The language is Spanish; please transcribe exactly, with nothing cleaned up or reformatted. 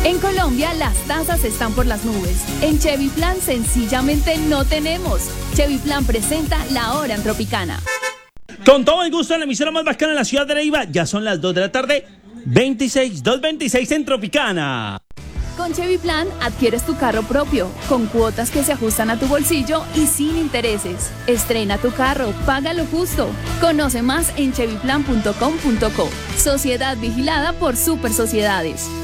En Colombia las tasas están por las nubes. En Chevy Plan sencillamente no tenemos. Chevy Plan presenta La Hora en Tropicana. Con todo el gusto en la emisora más bacana en la ciudad de Neiva, ya son las dos de la tarde, veintiséis, dos veintiséis en Tropicana. Con Chevy Plan adquieres tu carro propio, con cuotas que se ajustan a tu bolsillo y sin intereses. Estrena tu carro, paga lo justo. Conoce más en chevy plan punto com punto co. Sociedad vigilada por Super Sociedades.